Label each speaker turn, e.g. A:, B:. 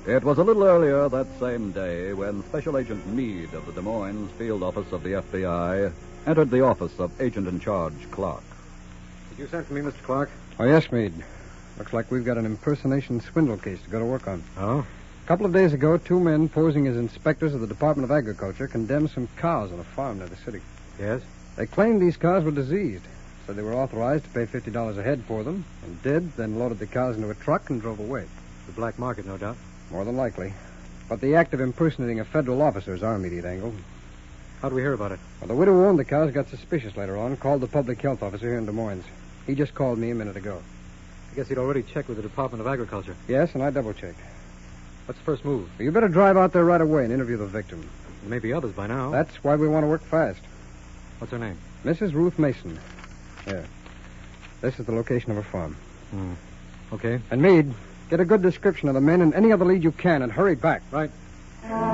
A: It was a little earlier that same day when Special Agent Meade of the Des Moines Field Office of the FBI entered the office of Agent-in-Charge Clark.
B: Did you send for me, Mr. Clark?
C: Oh, yes, Meade. Looks like we've got an impersonation swindle case to go to work on.
B: Oh?
C: A couple of days ago, 2 men posing as inspectors of the Department of Agriculture condemned some cows on a farm near the city.
B: Yes?
C: They claimed these cows were diseased, so they were authorized to pay $50 a head for them, and did, then loaded the cows into a truck and drove away.
B: The black market, no doubt.
C: More than likely. But the act of impersonating a federal officer is our immediate angle.
B: How'd we hear about it?
C: Well, the widow who owned the cows got suspicious later on, called the public health officer here in Des Moines. He just called me a minute ago.
B: I guess he'd already checked with the Department of Agriculture.
C: Yes, and I double-checked.
B: What's the first move?
C: Well, you better drive out there right away and interview the victim.
B: There may be others by now.
C: That's why we want to work fast.
B: What's her name?
C: Mrs. Ruth Mason. Here. This is the location of her farm.
B: Okay.
C: And Meade, get a good description of the men and any other lead you can, and hurry back.
B: Right.